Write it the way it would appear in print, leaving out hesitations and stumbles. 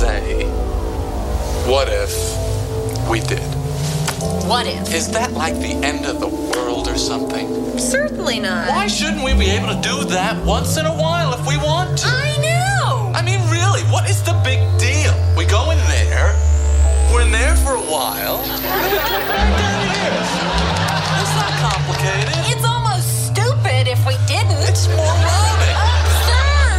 say, what if we did? What if? Is that like the end of the world or something? Certainly not. Why shouldn't we be able to do that once in a while if we want to?